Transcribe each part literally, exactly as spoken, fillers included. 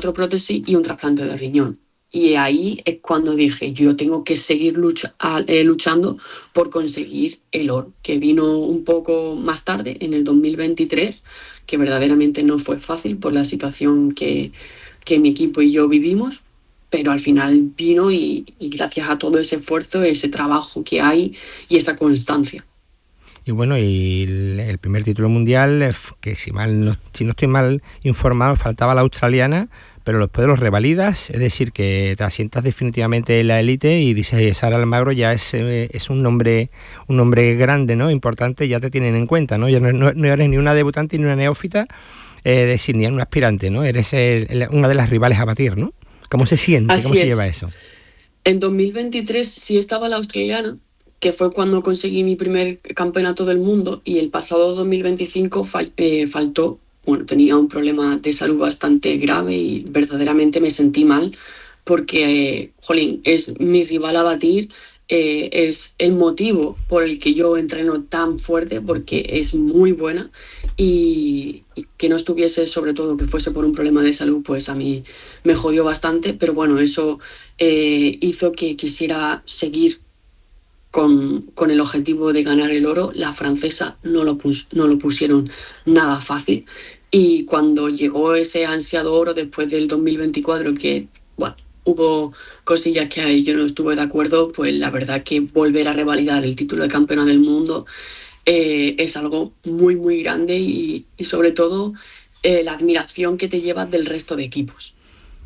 cuatro prótesis y un trasplante de riñón. Y ahí es cuando dije, yo tengo que seguir lucha, eh, luchando por conseguir el oro, que vino un poco más tarde, en el dos mil veintitrés, que verdaderamente no fue fácil por la situación que, que mi equipo y yo vivimos, pero al final vino y, y gracias a todo ese esfuerzo, ese trabajo que hay y esa constancia. Y bueno, y el, el primer título mundial, que si mal no, si no estoy mal informado, faltaba la australiana, pero después los revalidas, es decir, que te asientas definitivamente en la élite y dices, Sara Almagro ya es, es un nombre un nombre grande, ¿no? Importante, ya te tienen en cuenta, ¿no? Ya no, no, no eres ni una debutante ni una neófita, eh, es decir, ni un aspirante, ¿no? Eres el, el, una de las rivales a batir, ¿no? ¿Cómo se siente? Así ¿Cómo es. se lleva eso? En dos mil veintitrés sí estaba la australiana, que fue cuando conseguí mi primer campeonato del mundo, y el pasado dos mil veinticinco fal, eh, faltó. Bueno, tenía un problema de salud bastante grave y verdaderamente me sentí mal porque, eh, jolín, es mi rival a batir, eh, es el motivo por el que yo entreno tan fuerte, porque es muy buena, y, y que no estuviese, sobre todo que fuese por un problema de salud, pues a mí me jodió bastante, pero bueno, eso eh, hizo que quisiera seguir Con, con el objetivo de ganar el oro. La francesa no lo, pus, no lo pusieron nada fácil, y cuando llegó ese ansiado oro después del dos mil veinticuatro, que bueno, hubo cosillas que ahí yo no estuve de acuerdo, pues la verdad que volver a revalidar el título de campeona del mundo eh, es algo muy muy grande, y, y sobre todo eh, la admiración que te llevas del resto de equipos.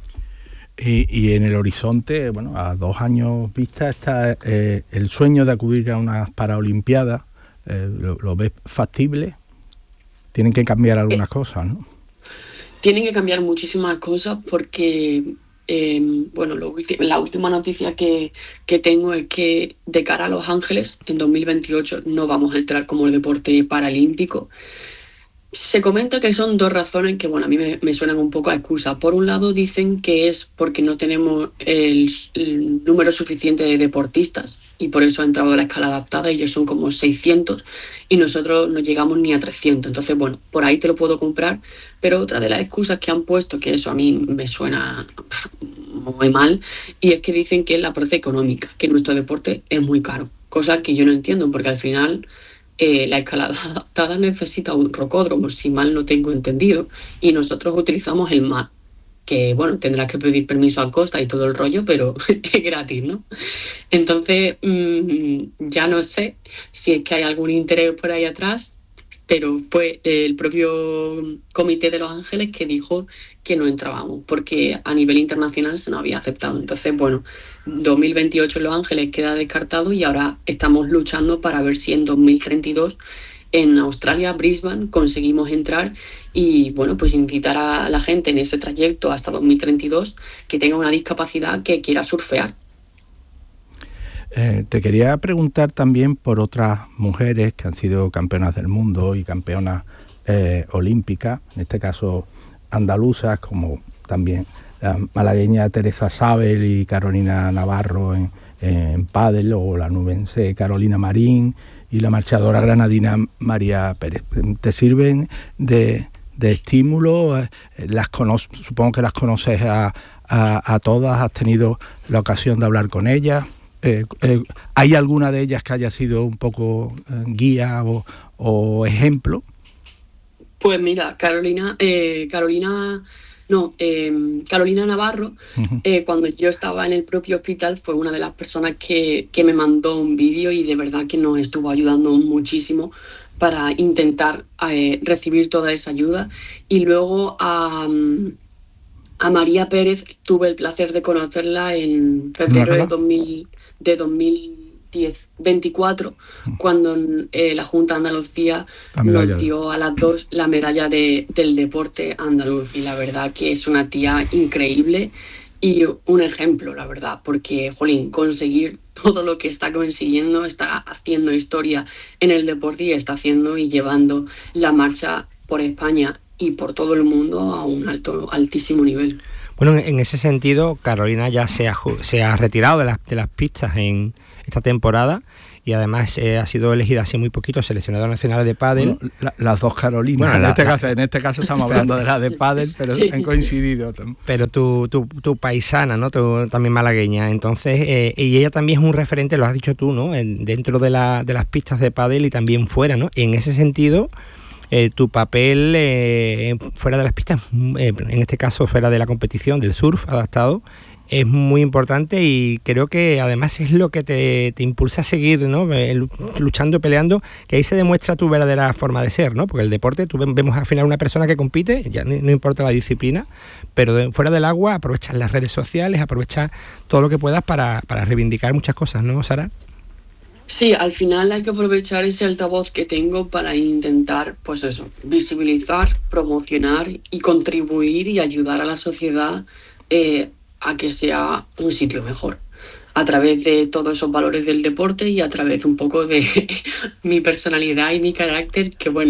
Y, y en el horizonte, bueno, a dos años vista está eh, el sueño de acudir a unas Paralimpiadas. Eh, ¿lo, ¿Lo ves factible? Tienen que cambiar algunas eh, cosas, ¿no? Tienen que cambiar muchísimas cosas porque, eh, bueno, lo ulti- la última noticia que, que tengo es que de cara a Los Ángeles, en dos mil veintiocho, no vamos a entrar como el deporte paralímpico. Se comenta que son dos razones que, bueno, a mí me, me suenan un poco a excusa. Por un lado dicen que es porque no tenemos el, el número suficiente de deportistas y por eso ha entrado la escala adaptada, y ellos son como seiscientos y nosotros no llegamos ni a trescientos. Entonces, bueno, por ahí te lo puedo comprar, pero otra de las excusas que han puesto, que eso a mí me suena muy mal, y es que dicen que es la parte económica, que nuestro deporte es muy caro, cosa que yo no entiendo, porque al final Eh, la escalada adaptada necesita un rocódromo, si mal no tengo entendido, y nosotros utilizamos el mar, que bueno, tendrás que pedir permiso a Costa y todo el rollo, pero es gratis, ¿no? Entonces, mmm, ya no sé si es que hay algún interés por ahí atrás, pero fue el propio Comité de Los Ángeles que dijo que no entrábamos, porque a nivel internacional se nos había aceptado. Entonces, bueno, dos mil veintiocho en Los Ángeles queda descartado, y ahora estamos luchando para ver si en dos mil treinta y dos en Australia, Brisbane, conseguimos entrar, y bueno, pues incitar a la gente en ese trayecto hasta dos mil treinta y dos que tenga una discapacidad que quiera surfear. Eh, te quería preguntar también por otras mujeres que han sido campeonas del mundo y campeonas eh, olímpicas, en este caso andaluzas, como también la malagueña Teresa Sabel y Carolina Navarro en, en pádel, o la nubense Carolina Marín y la marchadora granadina María Pérez. ¿Te sirven de, de estímulo? Las cono- supongo que las conoces a, a, a todas, has tenido la ocasión de hablar con ellas. Eh, eh, ¿Hay alguna de ellas que haya sido un poco eh, guía o, o ejemplo? Pues mira, Carolina, eh, Carolina, no, eh, Carolina Navarro, uh-huh. eh, cuando yo estaba en el propio hospital, fue una de las personas que, que me mandó un vídeo, y de verdad que nos estuvo ayudando muchísimo para intentar eh, recibir toda esa ayuda. Y luego a, a María Pérez tuve el placer de conocerla en febrero de, dos mil, de dos mil veinticuatro, cuando eh, la Junta de Andalucía nos dio a las dos la medalla de, del deporte andaluz, y la verdad que es una tía increíble y un ejemplo, la verdad, porque, jolín, conseguir todo lo que está consiguiendo, está haciendo historia en el deporte, y está haciendo y llevando la marcha por España y por todo el mundo a un alto, altísimo nivel. Bueno, en ese sentido, Carolina ya se ha, se ha retirado de las, de las pistas en esta temporada, y además eh, ha sido elegida hace muy poquito seleccionadora nacional de pádel. Bueno, la, las dos Carolinas, bueno, en, la, este la, caso, en este caso estamos hablando de la de pádel, pero sí. han coincidido también. Pero tu, tu, tu paisana, ¿no? Tu, también malagueña, entonces, eh, y ella también es un referente, lo has dicho tú, ¿no? En, dentro de, la, de las pistas de pádel y también fuera, ¿no? Y en ese sentido, eh, tu papel eh, fuera de las pistas, eh, en este caso fuera de la competición, del surf adaptado, es muy importante y creo que además es lo que te, te impulsa a seguir, ¿no? Luchando, peleando, que ahí se demuestra tu verdadera forma de ser, ¿no? Porque el deporte, tú vemos al final una persona que compite, ya no, no importa la disciplina, pero de, fuera del agua aprovechas las redes sociales, aprovechas todo lo que puedas para, para reivindicar muchas cosas, ¿no, Sara? Sí, al final hay que aprovechar ese altavoz que tengo para intentar, pues eso, visibilizar, promocionar y contribuir y ayudar a la sociedad eh, a que sea un sitio mejor, a través de todos esos valores del deporte y a través un poco de mi personalidad y mi carácter, que bueno,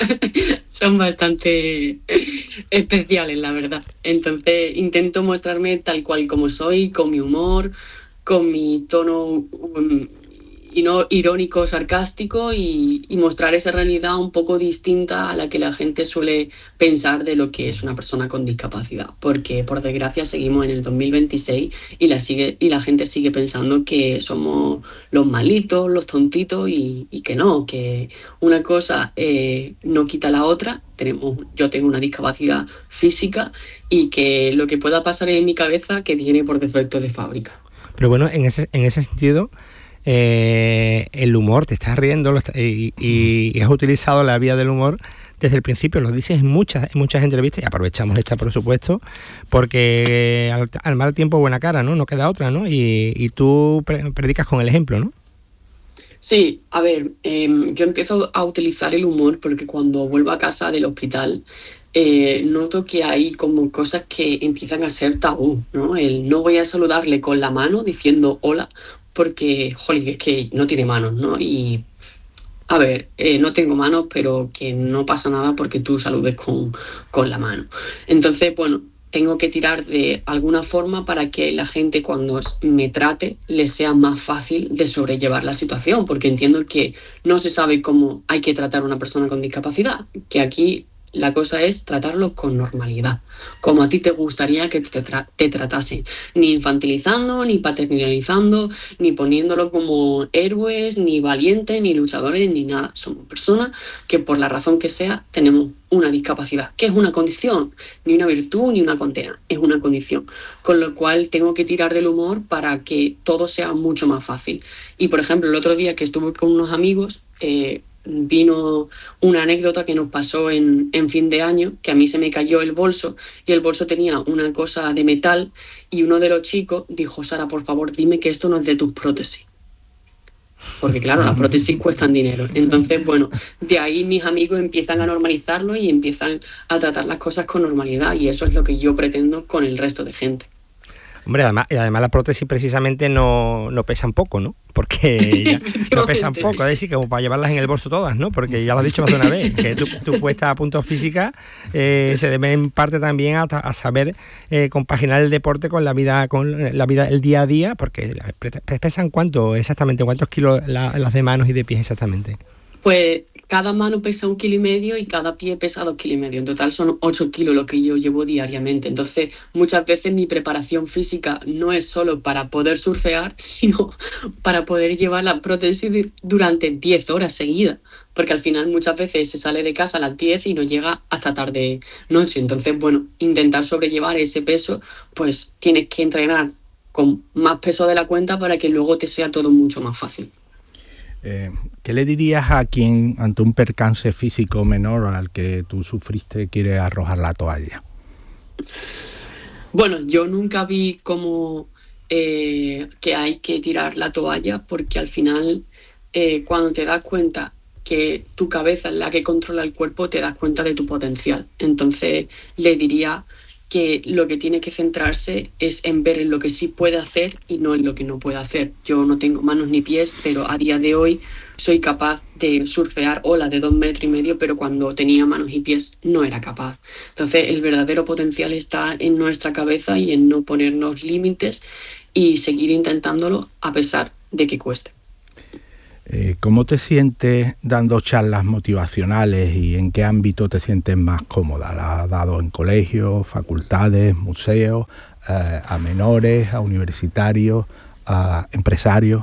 son bastante especiales, la verdad. Entonces intento mostrarme tal cual como soy, con mi humor, con mi tono um, y no irónico, sarcástico y, y mostrar esa realidad un poco distinta a la que la gente suele pensar de lo que es una persona con discapacidad, porque por desgracia seguimos en el dos mil veintiséis y la sigue y la gente sigue pensando que somos los malitos, los tontitos y, y que no, que una cosa eh, no quita la otra. Tenemos, yo tengo una discapacidad física y que lo que pueda pasar en mi cabeza que viene por defecto de fábrica. Pero bueno, en ese, en ese sentido, Eh, el humor, te estás riendo lo está, y, y, y has utilizado la vía del humor desde el principio, lo dices en muchas, en muchas entrevistas y aprovechamos esta por supuesto, porque al, al mal tiempo buena cara, ¿no? No queda otra, ¿no? Y, y tú pre- predicas con el ejemplo, ¿no? Sí, a ver, eh, yo empiezo a utilizar el humor porque cuando vuelvo a casa del hospital eh, noto que hay como cosas que empiezan a ser tabú, ¿no? El no voy a saludarle con la mano diciendo hola porque, jolín, es que no tiene manos, ¿no? Y, a ver, eh, no tengo manos, pero que no pasa nada porque tú saludes con, con la mano. Entonces, bueno, tengo que tirar de alguna forma para que la gente cuando me trate le sea más fácil de sobrellevar la situación, porque entiendo que no se sabe cómo hay que tratar a una persona con discapacidad, que aquí la cosa es tratarlo con normalidad, como a ti te gustaría que te, tra- te tratasen, ni infantilizando, ni paternalizando, ni poniéndolo como héroes, ni valientes, ni luchadores, ni nada. Somos personas que por la razón que sea tenemos una discapacidad, que es una condición, ni una virtud, ni una condena, es una condición. Con lo cual tengo que tirar del humor para que todo sea mucho más fácil. Y por ejemplo, el otro día que estuve con unos amigos, eh, vino una anécdota que nos pasó en, en fin de año, que a mí se me cayó el bolso y el bolso tenía una cosa de metal y uno de los chicos dijo: Sara, por favor, dime que esto no es de tus prótesis. Porque claro, las prótesis cuestan dinero. Entonces, bueno, de ahí mis amigos empiezan a normalizarlo y empiezan a tratar las cosas con normalidad y eso es lo que yo pretendo con el resto de gente. Hombre, además, y además las prótesis precisamente no, no pesan poco, ¿no? Porque ya no pesan poco, es decir, como para llevarlas en el bolso todas, ¿no? Porque ya lo has dicho más de una vez, que tu, tu puesta a punto física eh, se debe en parte también a, a saber eh, compaginar el deporte con la vida, con la vida, el día a día, porque pesan cuánto exactamente, cuántos kilos la, las de manos y de pies exactamente. Pues cada mano pesa un kilo y medio y cada pie pesa dos kilos y medio. En total son ocho kilos lo que yo llevo diariamente. Entonces, muchas veces mi preparación física no es solo para poder surfear, sino para poder llevar la prótesis durante diez horas seguidas. Porque al final muchas veces se sale de casa a las diez y no llega hasta tarde noche. Entonces, bueno, intentar sobrellevar ese peso, pues tienes que entrenar con más peso de la cuenta para que luego te sea todo mucho más fácil. Eh, ¿Qué le dirías a quien ante un percance físico menor al que tú sufriste quiere arrojar la toalla? Bueno, yo nunca vi como eh, que hay que tirar la toalla porque al final eh, cuando te das cuenta que tu cabeza es la que controla el cuerpo te das cuenta de tu potencial. Entonces le diría que lo que tiene que centrarse es en ver en lo que sí puede hacer y no en lo que no puede hacer. Yo no tengo manos ni pies, pero a día de hoy soy capaz de surfear olas de dos metros y medio, pero cuando tenía manos y pies no era capaz. Entonces el verdadero potencial está en nuestra cabeza y en no ponernos límites y seguir intentándolo a pesar de que cueste. Eh, ¿Cómo te sientes dando charlas motivacionales y en qué ámbito te sientes más cómoda? ¿La has dado en colegios, facultades, museos, eh, a menores, a universitarios, a empresarios?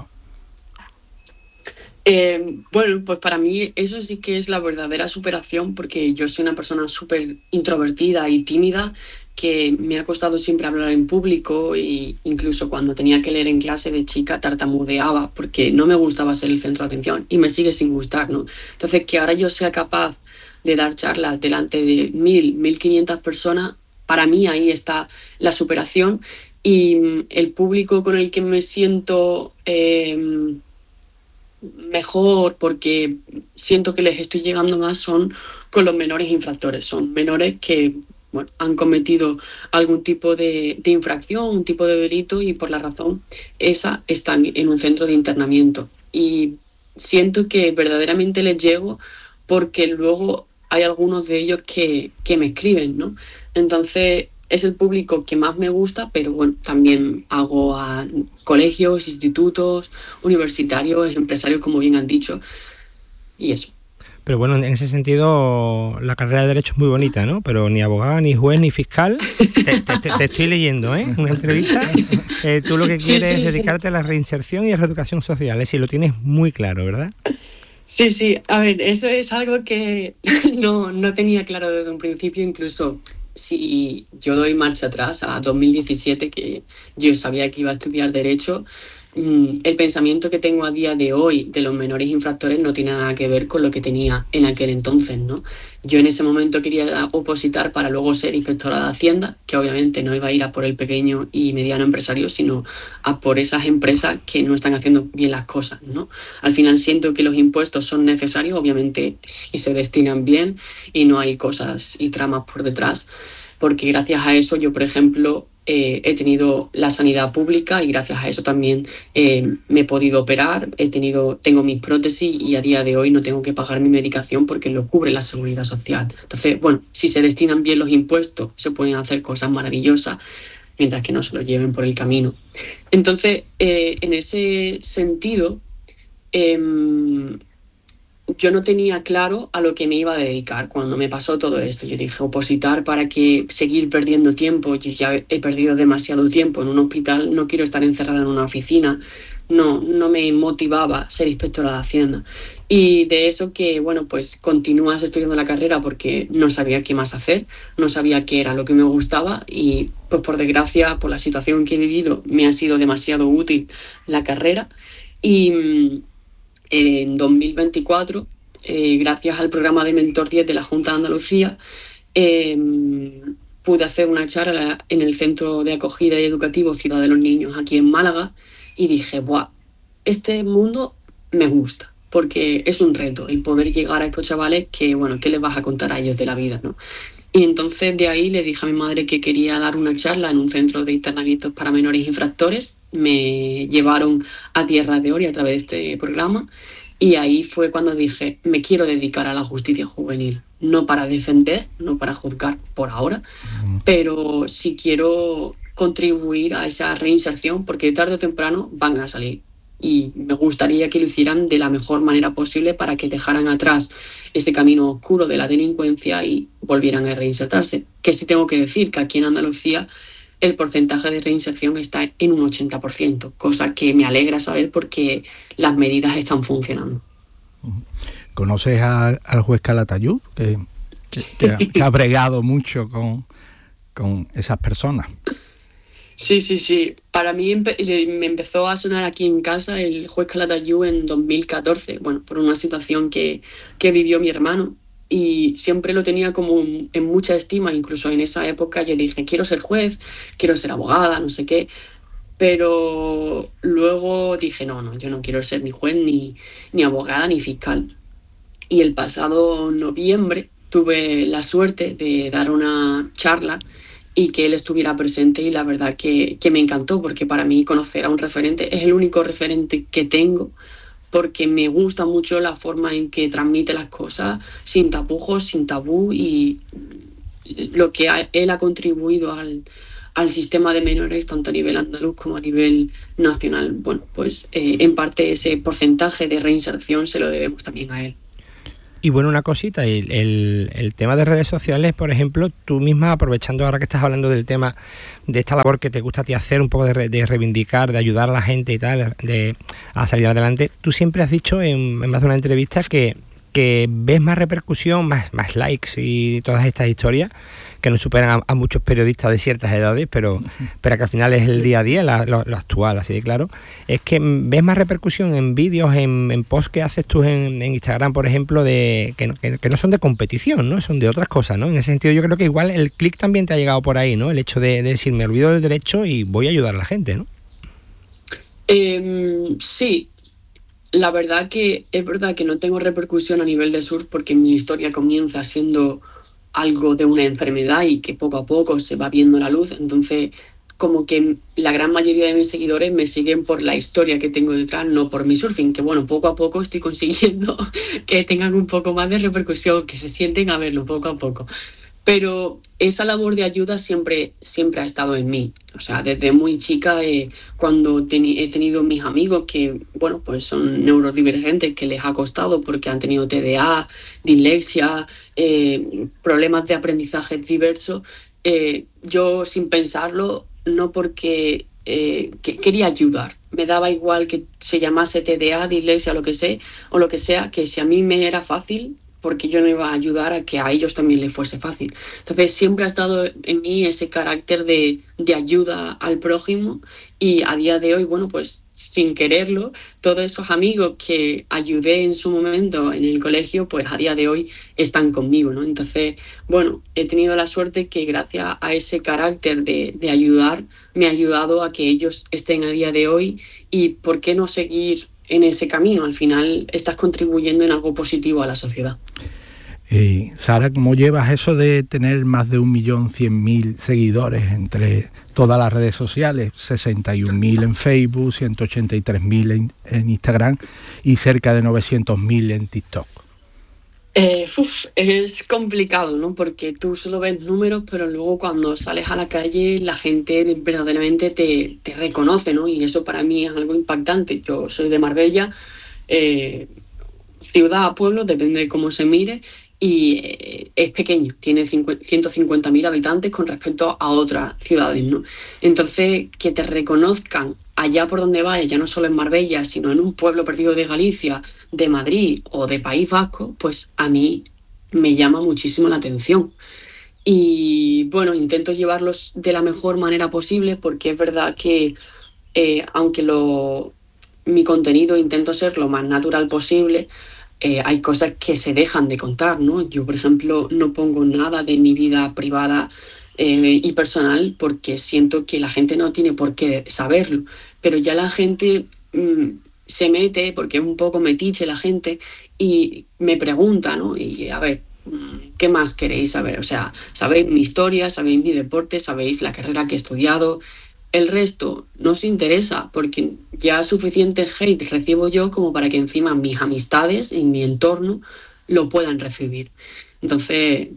Eh, bueno, pues para mí eso sí que es la verdadera superación, porque yo soy una persona súper introvertida y tímida, que me ha costado siempre hablar en público, e incluso cuando tenía que leer en clase de chica tartamudeaba porque no me gustaba ser el centro de atención y me sigue sin gustar, ¿no? Entonces, que ahora yo sea capaz de dar charlas delante de mil, mil quinientas personas, para mí ahí está la superación. Y el público con el que me siento eh, mejor, porque siento que les estoy llegando más, son con los menores infractores. Son menores que, bueno, han cometido algún tipo de, de infracción, un tipo de delito, y por la razón esa están en un centro de internamiento. Y siento que verdaderamente les llego, porque luego hay algunos de ellos que, que me escriben, ¿no? Entonces es el público que más me gusta, pero bueno, también hago a colegios, institutos, universitarios, empresarios, como bien han dicho, y eso. Pero bueno, en ese sentido, la carrera de Derecho es muy bonita, ¿no? Pero ni abogado, ni juez, ni fiscal. Te, te, te, te estoy leyendo, ¿eh? Una entrevista. Eh, tú lo que quieres sí, sí, es dedicarte sí. a la reinserción y a la educación social. Es decir, lo tienes muy claro, ¿verdad? Sí, sí. A ver, eso es algo que no, no tenía claro desde un principio. Incluso si yo doy marcha atrás a dos mil diecisiete, que yo sabía que iba a estudiar Derecho, el pensamiento que tengo a día de hoy de los menores infractores no tiene nada que ver con lo que tenía en aquel entonces, ¿no? Yo en ese momento quería opositar para luego ser inspectora de Hacienda, que obviamente no iba a ir a por el pequeño y mediano empresario, sino a por esas empresas que no están haciendo bien las cosas, ¿no? Al final siento que los impuestos son necesarios, obviamente, si se destinan bien y no hay cosas y tramas por detrás, porque gracias a eso yo, por ejemplo, Eh, he tenido la sanidad pública y gracias a eso también eh, me he podido operar, he tenido, tengo mis prótesis y a día de hoy no tengo que pagar mi medicación porque lo cubre la seguridad social. Entonces, bueno, si se destinan bien los impuestos, se pueden hacer cosas maravillosas, mientras que no se lo lleven por el camino. Entonces, eh, en ese sentido, eh, yo no tenía claro a lo que me iba a dedicar cuando me pasó todo esto. Yo dije, opositar para que seguir perdiendo tiempo. Yo ya he perdido demasiado tiempo en un hospital, no quiero estar encerrada en una oficina. No, no me motivaba ser inspectora de Hacienda. Y de eso que, bueno, pues continúas estudiando la carrera porque no sabía qué más hacer, no sabía qué era lo que me gustaba y, pues por desgracia, por la situación que he vivido, me ha sido demasiado útil la carrera. Y en dos mil veinticuatro, eh, gracias al programa de Mentor diez de la Junta de Andalucía, eh, pude hacer una charla en el Centro de Acogida y Educativo Ciudad de los Niños aquí en Málaga y dije, ¡buah! Este mundo me gusta, porque es un reto el poder llegar a estos chavales que, bueno, ¿qué les vas a contar a ellos de la vida, no? Y entonces de ahí le dije a mi madre que quería dar una charla en un centro de internamientos para menores infractores. Me llevaron a Tierra de Oria a través de este programa y ahí fue cuando dije, me quiero dedicar a la justicia juvenil. No para defender, no para juzgar por ahora, uh-huh. pero sí quiero contribuir a esa reinserción porque tarde o temprano van a salir. Y me gustaría que lo hicieran de la mejor manera posible para que dejaran atrás ese camino oscuro de la delincuencia y volvieran a reinsertarse. Que sí tengo que decir que aquí en Andalucía el porcentaje de reinserción está en un ochenta por ciento, cosa que me alegra saber porque las medidas están funcionando. ¿Conoces a, al juez Calatayud, que, que, que, ha, que ha bregado mucho con, con esas personas? Sí, sí, sí. Para mí empe- me empezó a sonar aquí en casa el juez Calatayud en dos mil catorce, bueno, por una situación que, que vivió mi hermano. Y siempre lo tenía como en mucha estima, incluso en esa época yo dije, quiero ser juez, quiero ser abogada, no sé qué, pero luego dije, no, no, yo no quiero ser ni juez, ni, ni abogada, ni fiscal. Y el pasado noviembre tuve la suerte de dar una charla y que él estuviera presente y la verdad que, que me encantó, porque para mí conocer a un referente es el único referente que tengo, porque me gusta mucho la forma en que transmite las cosas, sin tapujos, sin tabú, y lo que ha, él ha contribuido al, al sistema de menores, tanto a nivel andaluz como a nivel nacional. Bueno, pues eh, en parte ese porcentaje de reinserción se lo debemos también a él. Y bueno, una cosita, el, el, el tema de redes sociales, por ejemplo, tú misma, aprovechando ahora que estás hablando del tema de esta labor que te gusta a ti hacer, un poco de, re, de reivindicar, de ayudar a la gente y tal, de, a salir adelante, tú siempre has dicho en, en más de una entrevista que, que ves más repercusión, más, más likes y todas estas historias que nos superan a, a muchos periodistas de ciertas edades, pero, pero que al final es el día a día, la, lo, lo actual, así de claro. Es que ves más repercusión en vídeos, en, en posts que haces tú en, en Instagram, por ejemplo, de que, que, que no son de competición, ¿no? Son de otras cosas, ¿no? En ese sentido yo creo que igual el clic también te ha llegado por ahí, ¿no? El hecho de, de decir, me olvido del derecho y voy a ayudar a la gente, ¿no? Eh, sí. La verdad que es verdad que no tengo repercusión a nivel de surf porque mi historia comienza siendo algo de una enfermedad y que poco a poco se va viendo la luz. Entonces, como que la gran mayoría de mis seguidores me siguen por la historia que tengo detrás, no por mi surfing, que bueno, poco a poco estoy consiguiendo que tengan un poco más de repercusión, que se sienten a verlo poco a poco. Pero esa labor de ayuda siempre, siempre ha estado en mí. O sea, desde muy chica, eh, cuando ten- he tenido mis amigos que, bueno, pues son neurodivergentes, que les ha costado porque han tenido T D A, dislexia, eh, problemas de aprendizaje diversos, eh, yo sin pensarlo, no porque eh, que quería ayudar. Me daba igual que se llamase T D A, dislexia, lo que sea, o lo que sea, que si a mí me era fácil, porque yo no iba a ayudar a que a ellos también les fuese fácil. Entonces siempre ha estado en mí ese carácter de, de ayuda al prójimo y a día de hoy, bueno, pues sin quererlo, todos esos amigos que ayudé en su momento en el colegio, pues a día de hoy están conmigo, ¿no? Entonces, bueno, he tenido la suerte que gracias a ese carácter de, de ayudar, me ha ayudado a que ellos estén a día de hoy y por qué no seguir en ese camino. Al final estás contribuyendo en algo positivo a la sociedad. Eh, Sara, ¿cómo llevas eso de tener más de un millón cien mil seguidores entre todas las redes sociales? sesenta y un mil en Facebook, ciento ochenta y tres mil en, en Instagram y cerca de novecientos mil en TikTok. Eh, uf, es complicado, ¿no? Porque tú solo ves números, pero luego cuando sales a la calle la gente verdaderamente te, te reconoce, ¿no? Y eso para mí es algo impactante. Yo soy de Marbella, eh, ciudad a pueblo, depende de cómo se mire, y eh, es pequeño, tiene ciento cincuenta mil habitantes con respecto a otras ciudades, ¿no? Entonces, que te reconozcan allá por donde vayas, ya no solo en Marbella, sino en un pueblo perdido de Galicia, de Madrid o de País Vasco, pues a mí me llama muchísimo la atención. Y bueno, intento llevarlos de la mejor manera posible porque es verdad que eh, aunque lo, mi contenido intento ser lo más natural posible, Eh, hay cosas que se dejan de contar, ¿no? Yo, por ejemplo, no pongo nada de mi vida privada eh, y personal porque siento que la gente no tiene por qué saberlo, pero ya la gente mmm, se mete, porque es un poco metiche la gente, y me pregunta, ¿no? Y a ver, ¿qué más queréis saber? O sea, sabéis mi historia, sabéis mi deporte, sabéis la carrera que he estudiado. El resto no os interesa porque ya suficiente hate recibo yo como para que encima mis amistades y mi entorno lo puedan recibir. Entonces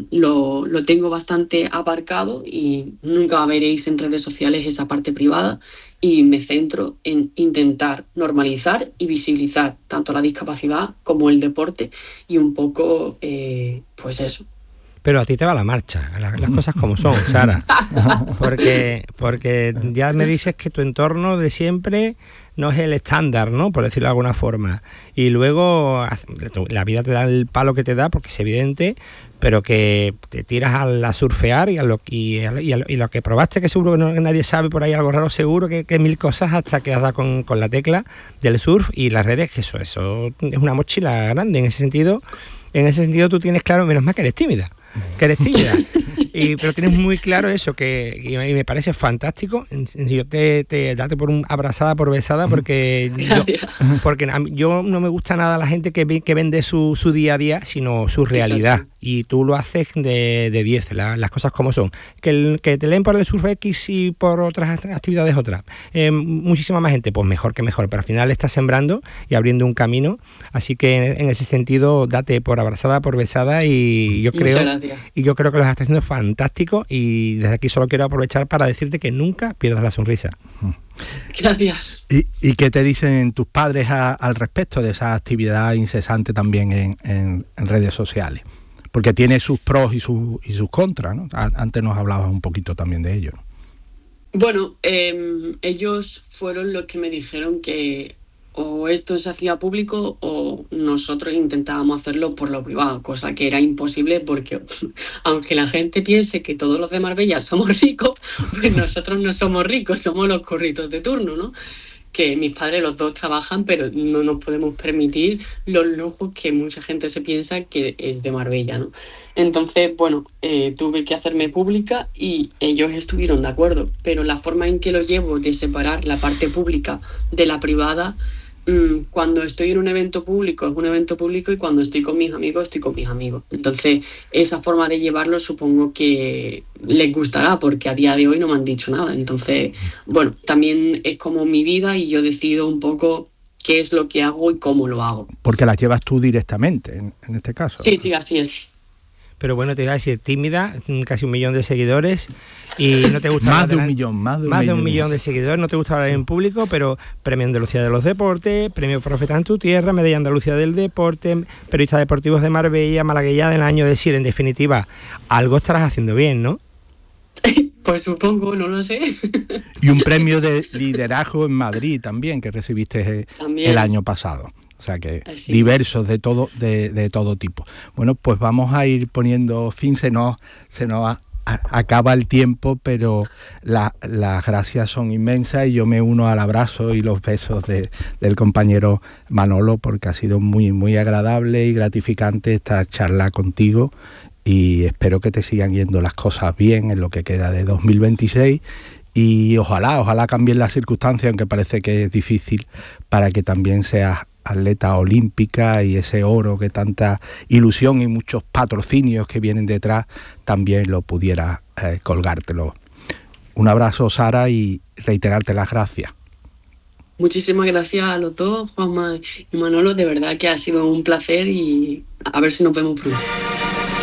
lo, lo tengo bastante aparcado y nunca veréis en redes sociales esa parte privada y me centro en intentar normalizar y visibilizar tanto la discapacidad como el deporte y un poco, eh, pues eso. Pero a ti te va la marcha, las, las cosas como son, Sara. Porque, porque ya me dices que tu entorno de siempre no es el estándar, ¿no? Por decirlo de alguna forma. Y luego la vida te da el palo que te da, porque es evidente, pero que te tiras a, la surfear y a, lo, y, a, y, a, y lo que probaste, que seguro que, no, que nadie sabe por ahí algo raro, seguro que, que mil cosas hasta que has dado con, con la tecla del surf y las redes, que eso, eso es una mochila grande en ese sentido. En ese sentido tú tienes claro, menos mal que eres tímida. que eres tímida, y, pero tienes muy claro eso, que y me parece fantástico. Yo te, te date por un abrazada, por besada, porque yo, porque yo no me gusta nada la gente que, que vende su, su día a día, sino su realidad. Exacto. Y tú lo haces de diez, la, las cosas como son. Que, el, que te leen por el Surf X y por otras actividades otras. Eh, muchísima más gente, pues mejor que mejor, pero al final estás sembrando y abriendo un camino. Así que en, en ese sentido, date por abrazada, por besada, y yo creo y yo creo que lo estás haciendo fantástico y desde aquí solo quiero aprovechar para decirte que nunca pierdas la sonrisa. Gracias. ¿Y, y qué te dicen tus padres a, al respecto de esa actividad incesante también en, en, en redes sociales? Porque tiene sus pros y, su, y sus contras, ¿no? Antes nos hablabas un poquito también de ello. Bueno, eh, ellos fueron los que me dijeron que o esto se hacía público o nosotros intentábamos hacerlo por lo privado, cosa que era imposible porque aunque la gente piense que todos los de Marbella somos ricos, pues nosotros no somos ricos, somos los corritos de turno, ¿no? Que mis padres los dos trabajan, pero no nos podemos permitir los lujos que mucha gente se piensa que es de Marbella, ¿no? Entonces, bueno, eh, tuve que hacerme pública y ellos estuvieron de acuerdo, pero la forma en que lo llevo de separar la parte pública de la privada, mmm, cuando estoy en un evento público es un evento público y cuando estoy con mis amigos estoy con mis amigos. Entonces, esa forma de llevarlo supongo que les gustará porque a día de hoy no me han dicho nada. Entonces, bueno, también es como mi vida y yo decido un poco qué es lo que hago y cómo lo hago. Porque las llevas tú directamente, en, en este caso. Sí, sí, así es. Pero bueno, te iba a decir, tímida, casi un millón de seguidores y no te gusta más hablar de un la... millón, más de un más millón. de un millón de seguidores, no te gusta hablar en público, pero Premio Andalucía de los Deportes, Premio Profeta en tu Tierra, Medalla Andalucía del Deporte, Periodistas Deportivos de Marbella, Malagueña del Año, es decir, en definitiva, algo estarás haciendo bien, ¿no? Pues supongo, no lo sé. Y un premio de liderazgo en Madrid también, que recibiste también el año pasado. O sea que Así. diversos de todo de, de todo tipo. Bueno, pues vamos a ir poniendo fin, se nos, se nos a, a, acaba el tiempo, pero la, las gracias son inmensas y yo me uno al abrazo y los besos de, del compañero Manolo, porque ha sido muy, muy agradable y gratificante esta charla contigo y espero que te sigan yendo las cosas bien en lo que queda de dos mil veintiséis. Y ojalá, ojalá cambien las circunstancias, aunque parece que es difícil, para que también seas atleta olímpica y ese oro que tanta ilusión y muchos patrocinios que vienen detrás también lo pudiera eh, colgártelo. Un abrazo, Sara, y reiterarte las gracias. Muchísimas gracias a los dos, Juanma y Manolo, de verdad que ha sido un placer y a ver si nos vemos pronto.